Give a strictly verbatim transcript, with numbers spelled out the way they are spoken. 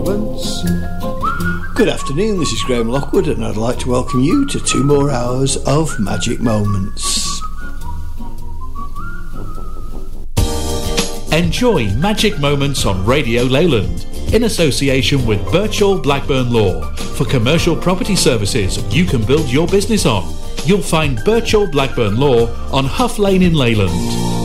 Moments. Good afternoon, this is Graham Lockwood and I'd like to welcome you to two more hours of Magic Moments. Enjoy Magic Moments on Radio Leyland in association with Birchall Blackburn Law for commercial property services you can build your business on. You'll find Birchall Blackburn Law on Huff Lane in Leyland.